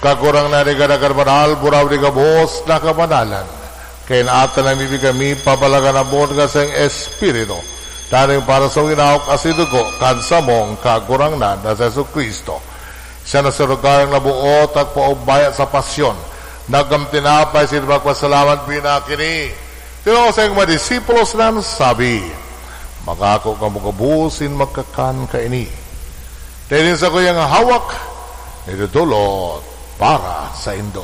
kagurang na riga-dagar banal, buraw riga buhos na kabanalan. Kaya naata na kami pabalagan na buon ka sa Espiritu. Taning para sa winawak asidugo, kansa mong kagurang na sa Yesu Kristo. Siya na sa lugar na buot at paubaya sa pasyon. Nagamtinapay sa magpasalamat pinakini. Pero sa mga disipulos na sabi, makako ka magabusin magkakan ka ini. Dahil sa kuyang hawak, nitutulot para sa Indo.